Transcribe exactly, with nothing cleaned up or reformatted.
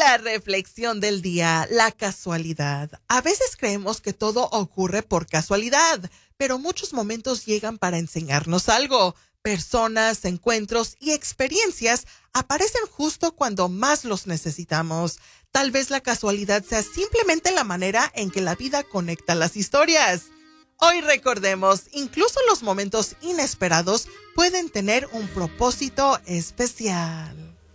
La reflexión del día, la casualidad. A veces creemos que todo ocurre por casualidad, pero muchos momentos llegan para enseñarnos algo. Personas, encuentros y experiencias aparecen justo cuando más los necesitamos. Tal vez la casualidad sea simplemente la manera en que la vida conecta las historias. Hoy recordemos, incluso los momentos inesperados pueden tener un propósito especial.